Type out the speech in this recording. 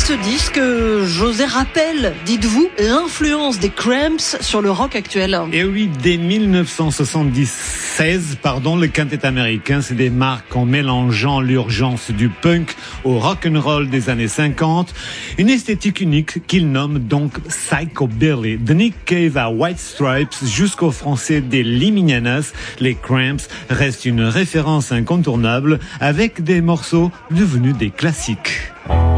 ce disque, José, rappelle, dites-vous, l'influence des Cramps sur le rock actuel. Et oui, dès 1976, le quintet américain se démarque en mélangeant l'urgence du punk au rock'n'roll des années 50, une esthétique unique qu'il nomme donc Psychobilly. De Nick Cave à White Stripes jusqu'aux Français des Liminianas, les Cramps restent une référence incontournable avec des morceaux devenus des classiques.